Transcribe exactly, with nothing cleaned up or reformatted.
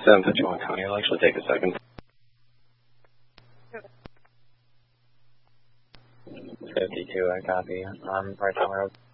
seven fifty-one County, I'll actually take a second. fifty-two, I copy. I'm right down the road.